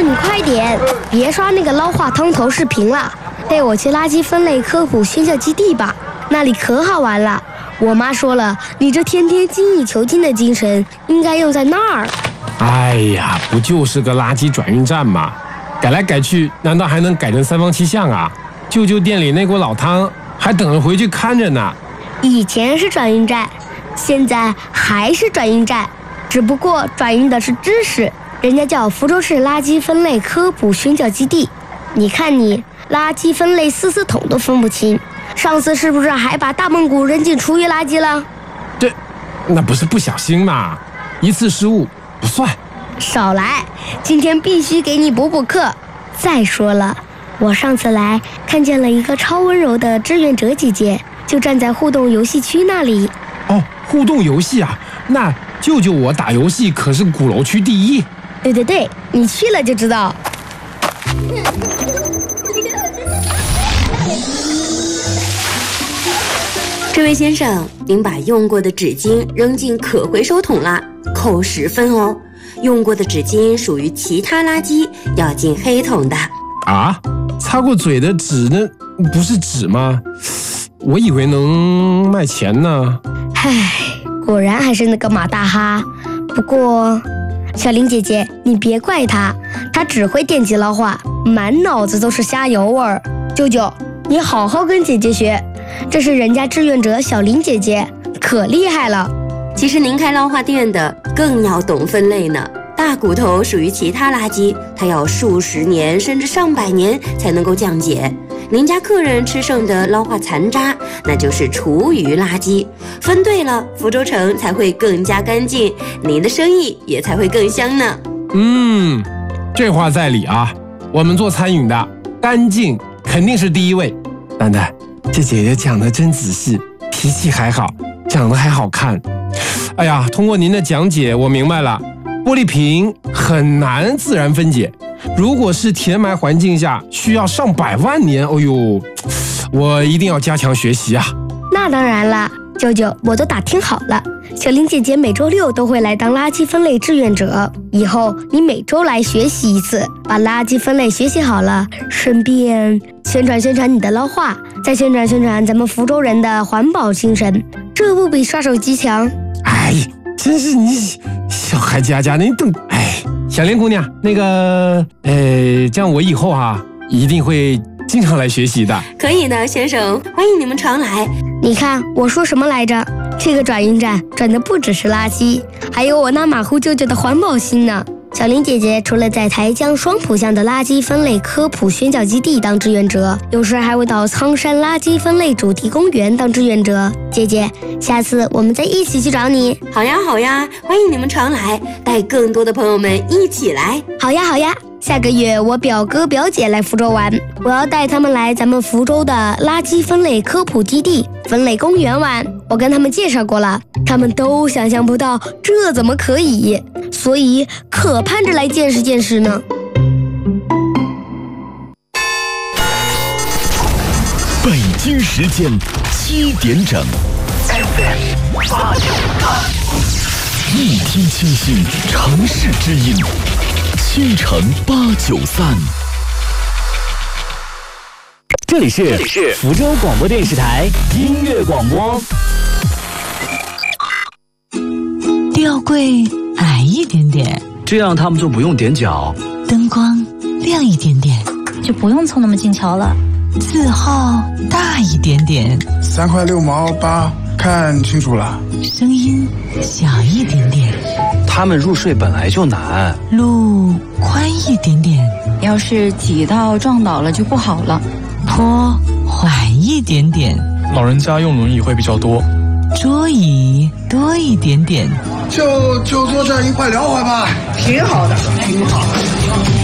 你快点，别刷那个捞话汤头视频了，带我去垃圾分类科普宣教基地吧，那里可好玩了。我妈说了，你这天天精益求精的精神应该用在那儿。 哎呀，不就是个垃圾转运站吗？改来改去，难道还能改成三坊七巷啊？舅舅店里那锅老汤还等着回去看着呢。 以前是转运站，现在还是转运站，只不过转运的是知识，人家叫福州市垃圾分类科普宣教基地。你看你，垃圾分类4桶都分不清，上次是不是还把大蒙古扔进厨余垃圾了？ 那不是不小心嘛，一次失误不算。 少来，今天必须给你补课。再说了，我上次来看见了一个超温柔的志愿者姐姐，就站在互动游戏区那里。 哦，互动游戏啊，那舅舅我打游戏可是鼓楼区第1。 对，你去了就知道。 这位先生，您把用过的纸巾扔进可回收桶啦，扣10分哦。用过的纸巾属于其他垃圾，要进黑桶的。 啊，擦过嘴的纸呢？不是纸吗？我以为能卖钱呢。 唉，果然还是那个马大哈。不过，小林姐姐，你别怪他，他只会电击捞话，满脑子都是虾油味儿。舅舅，你好好跟姐姐学，这是人家志愿者小林姐姐，可厉害了。 其实您开捞话店的更要懂分类呢。大骨头属于其他垃圾，它要数十年甚至上百年才能够降解。您家客人吃剩的捞话残渣，那就是厨余垃圾。分对了，福州城才会更加干净，您的生意也才会更香呢。 这话在理啊。我们做餐饮的，干净肯定是第一位。蛋蛋，这姐姐讲得真仔细，脾气还好，讲得还好看。哎呀，通过您的讲解，我明白了，玻璃瓶很难自然分解，如果是填埋环境下，需要上百万年。哎呦，我一定要加强学习啊！ 那当然了，舅舅，我都打听好了，小林姐姐每周6都会来当垃圾分类志愿者，以后你每周来学习一次，把垃圾分类学习好了，顺便宣传你的捞话，再宣传咱们福州人的环保精神，这不比刷手机强？ 哎，真是你小孩家的，你等，小莲姑娘，那个，这样我以后一定会经常来学习的。可以的，先生，欢迎你们常来。 你看我说什么来着？这个转运站转的不只是垃圾，还有我那马虎舅舅的环保心呢。小林姐姐除了在台江双浦乡的垃圾分类科普宣教基地当志愿者，有时还会到苍山垃圾分类主题公园当志愿者。姐姐，下次我们再一起去找你。 好呀，欢迎你们常来，带更多的朋友们一起来。 好呀，下个月我表哥表姐来福州玩，我要带他们来咱们福州的垃圾分类科普基地、分类公园玩。我跟他们介绍过了，他们都想象不到这怎么可以，所以可盼着来见识呢。 北京时间7点整 FM 893，一听清新城市之音，倾城893。这里是福州广播电视台音乐广播。 吊柜矮一点点， 这样他们就不用踮脚。 灯光亮一点点， 就不用凑那么近瞧了。 字号大一点点 ，3块6毛8，看清楚了。 声音小一点点， 他们入睡本来就难。 路宽一点点， 要是挤到撞倒了就不好了。 坡缓一点点， 老人家用轮椅会比较多。 桌椅多一点点， 就坐这一块聊会吧，挺好的。